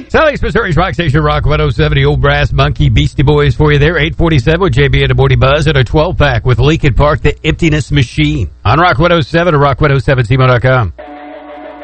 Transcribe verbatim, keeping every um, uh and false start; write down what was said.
South Lakes, Missouri's Rock Station, Rock one oh seven, the Old Brass Monkey Beastie Boys for you there. eight forty-seven with J B and the Morning Buzz and a twelve-pack with Lincoln Park, the Emptiness Machine. On Rock one oh seven or rock one oh seven C M O dot com.